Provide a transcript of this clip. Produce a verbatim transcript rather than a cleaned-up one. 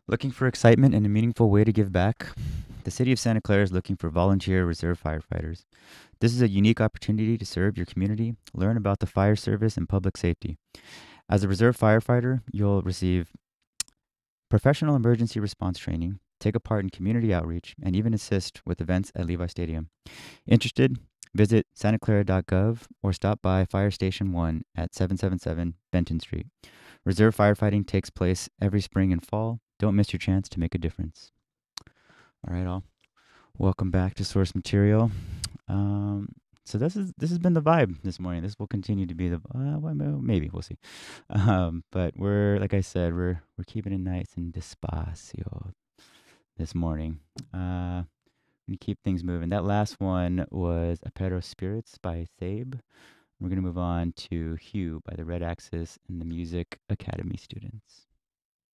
Looking for excitement and a meaningful way to give back? The City of Santa Clara is looking for volunteer reserve firefighters. This is a unique opportunity to serve your community, learn about the fire service and public safety. As a reserve firefighter, you'll receive professional emergency response training, take a part in community outreach, and even assist with events at Levi Stadium. Interested? Visit santa clara dot gov or stop by Fire Station one at seven seven seven Benton Street. Reserve firefighting takes place every spring and fall. Don't miss your chance to make a difference. All right, all. Welcome back to Source Material. Um, so this is this has been the vibe this morning. This will continue to be the uh, well, maybe we'll see. Um, but we're like I said, we're we're keeping it nice and despacio this morning. Uh, we keep things moving. That last one was Apero Spirits by Thabe. We're gonna move on to Hue by the Red Axis and the Music Academy students.